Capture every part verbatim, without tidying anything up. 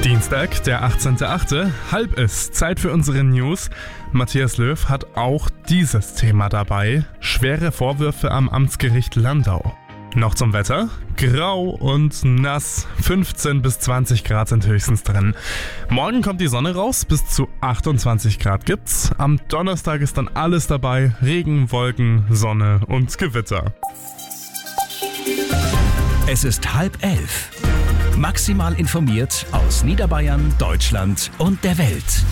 Dienstag, der achtzehnter achte Halb ist Zeit für unsere News. Matthias Löw hat auch dieses Thema dabei. Schwere Vorwürfe am Amtsgericht Landau. Noch zum Wetter. Grau und nass. fünfzehn bis zwanzig Grad sind höchstens drin. Morgen kommt die Sonne raus. Bis zu achtundzwanzig Grad gibt's. Am Donnerstag ist dann alles dabei. Regen, Wolken, Sonne und Gewitter. Es ist halb elf. Maximal informiert aus Niederbayern, Deutschland und der Welt.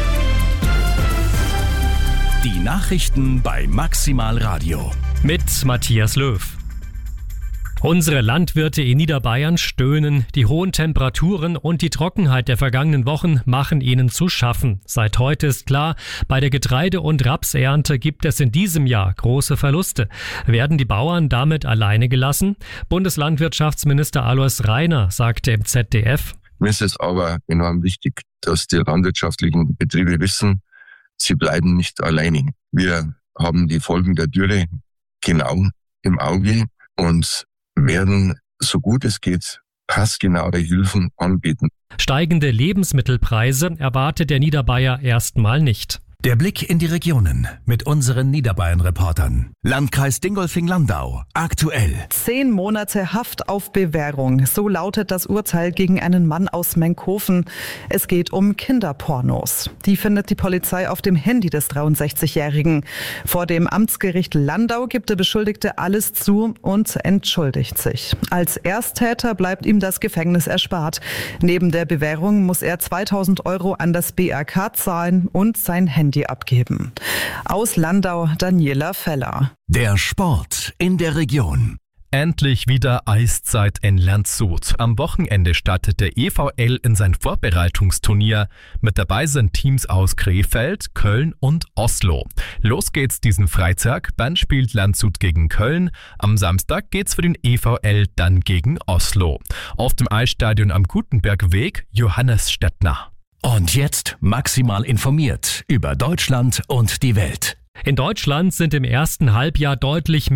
Die Nachrichten bei Maximal Radio. Mit Matthias Löw. Unsere Landwirte in Niederbayern stöhnen. Die hohen Temperaturen und die Trockenheit der vergangenen Wochen machen ihnen zu schaffen. Seit heute ist klar, bei der Getreide- und Rapsernte gibt es in diesem Jahr große Verluste. Werden die Bauern damit alleine gelassen? Bundeslandwirtschaftsminister Alois Rainer sagte im Z D F: Mir ist es aber enorm wichtig, dass die landwirtschaftlichen Betriebe wissen, sie bleiben nicht alleine. Wir haben die Folgen der Dürre genau im Auge und werden, so gut es geht, passgenaue Hilfen anbieten. Steigende Lebensmittelpreise erwartet der Niederbayer erstmal nicht. Der Blick in die Regionen mit unseren Niederbayern-Reportern. Landkreis Dingolfing-Landau. Aktuell. Zehn Monate Haft auf Bewährung. So lautet das Urteil gegen einen Mann aus Menkhofen. Es geht um Kinderpornos. Die findet die Polizei auf dem Handy des dreiundsechzigjährigen. Vor dem Amtsgericht Landau gibt der Beschuldigte alles zu und entschuldigt sich. Als Ersttäter bleibt ihm das Gefängnis erspart. Neben der Bewährung muss er zweitausend Euro an das B R K zahlen und sein Handy abgeben. Aus Landau, Daniela Feller. Der Sport in der Region. Endlich wieder Eiszeit in Landshut. Am Wochenende startet der E V L in sein Vorbereitungsturnier. Mit dabei sind Teams aus Krefeld, Köln und Oslo. Los geht's diesen Freitag. Dann spielt Landshut gegen Köln. Am Samstag geht's für den E V L dann gegen Oslo. Auf dem Eisstadion am Gutenbergweg Johannes Stettner. Und jetzt maximal informiert über Deutschland und die Welt. In Deutschland sind im ersten Halbjahr deutlich mehr